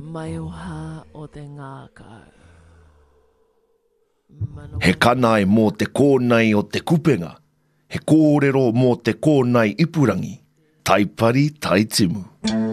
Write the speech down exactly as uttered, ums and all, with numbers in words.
Mai o hā o te ngākau. He kanai mō te kōnei o te kupenga. He kōrero mō te kōnei ipurangi. Taipari taitimu.